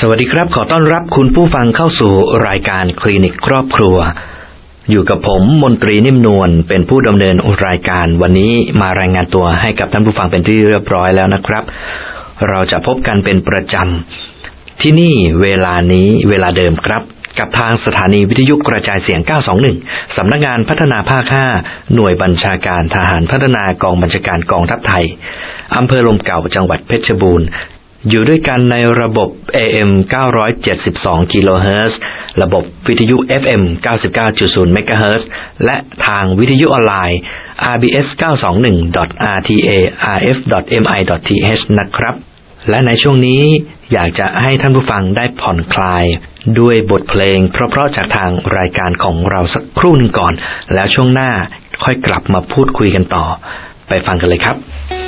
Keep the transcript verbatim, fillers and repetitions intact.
สวัสดีครับขอต้อนรับคุณผู้ฟังเข้าสู่รายการคลินิกครอบครัวอยู่กับผมมนตรีนิ่มนวลเป็นผู้ดำเนินรายการวันนี้มารายงานตัวให้กับท่านผู้ฟังเป็นที่เรียบร้อยแล้วนะครับเราจะพบกันเป็นประจำที่นี่เวลานี้เวลาเดิมครับกับทางสถานีวิทยุกระจายเสียงเก้าสองหนึ่งสำนักงานพัฒนาภาคห้าหน่วยบัญชาการทหารพัฒนากองบัญชาการกองทัพไทยอำเภอลมเก่าจังหวัดเพชรบูรณ์อยู่ด้วยกันในระบบ เอ เอ็ม เก้าร้อยเจ็ดสิบสอง กิโลเฮิรตซ์ระบบวิทยุ เอฟ เอ็ม เก้าสิบเก้าจุดศูนย์ เมกะเฮิรตซ์และทางวิทยุออนไลน์ อาร์ บี เอส เก้าสองหนึ่ง ดอท อาร์ ที เอ อาร์ เอฟ ดอท เอ็ม ไอ ดอท ที เอช นะครับและในช่วงนี้อยากจะให้ท่านผู้ฟังได้ผ่อนคลายด้วยบทเพลงเพราะๆจากทางรายการของเราสักครู่หนึ่งก่อนแล้วช่วงหน้าค่อยกลับมาพูดคุยกันต่อไปฟังกันเลยครับ